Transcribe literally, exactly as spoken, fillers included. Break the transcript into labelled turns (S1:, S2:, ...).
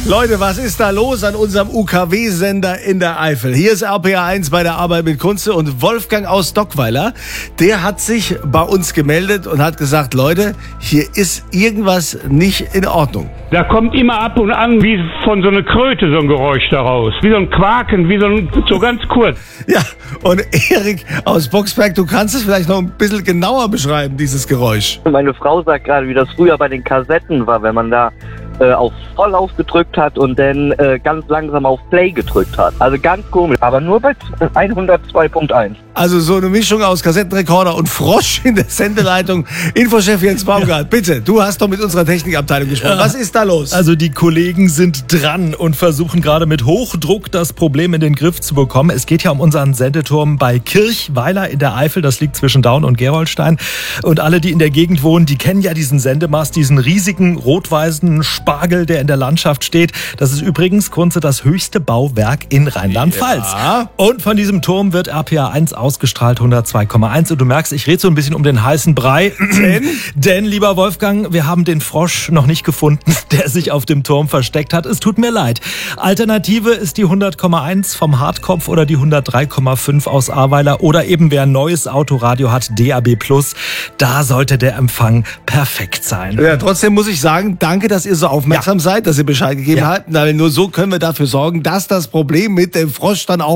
S1: Leute, was ist da los an unserem U K W-Sender in der Eifel? Hier ist R P R eins bei der Arbeit mit Kunze und Wolfgang aus Dockweiler, der hat sich bei uns gemeldet und hat gesagt, Leute, hier ist irgendwas nicht in Ordnung.
S2: Da kommt immer ab und an wie von so einer Kröte so ein Geräusch daraus. Wie so ein Quaken, wie so, ein, so ganz kurz.
S1: Ja, und Erik aus Boxberg, du kannst es vielleicht noch ein bisschen genauer beschreiben, dieses Geräusch.
S3: Meine Frau sagt gerade, wie das früher bei den Kassetten war, wenn man da äh, auf Volllauf gedrückt hat und dann äh, ganz langsam auf Play gedrückt hat. Also ganz komisch, aber nur bei hundertzwei Punkt eins.
S1: Also so eine Mischung aus Kassettenrekorder und Frosch in der Sendeleitung. Infochef Jens Baumgart, ja. Bitte, du hast doch mit unserer Technikabteilung gesprochen. Ja. Was ist da los?
S4: Also die Kollegen sind dran und versuchen gerade mit Hochdruck das Problem in den Griff zu bekommen. Es geht ja um unseren Sendeturm bei Kirchweiler in der Eifel. Das liegt zwischen Daun und Gerolstein. Und alle, die in der Gegend wohnen, die kennen ja diesen Sendemast, diesen riesigen rot-weißen Spargel, der in der Landschaft steht. Das ist übrigens, Kunze, das höchste Bauwerk in Rheinland-Pfalz.
S1: Ja.
S4: Und von diesem Turm wird R P R eins ausgestrahlt, hundertzwei Komma eins. Und du merkst, ich rede so ein bisschen um den heißen Brei. Denn? Denn, lieber Wolfgang, wir haben den Frosch noch nicht gefunden, der sich auf dem Turm versteckt hat. Es tut mir leid. Alternative ist die hundert Komma eins vom Hartkopf oder die hundertdrei Komma fünf aus Ahrweiler. Oder eben, wer ein neues Autoradio hat, D A B Plus. Da sollte der Empfang perfekt sein.
S1: Ja, trotzdem muss ich sagen, danke, dass ihr so aufmerksam ja. seid, dass ihr Bescheid gegeben ja. habt. Weil nur so können wir dafür sorgen, dass das Problem mit dem Frosch dann auch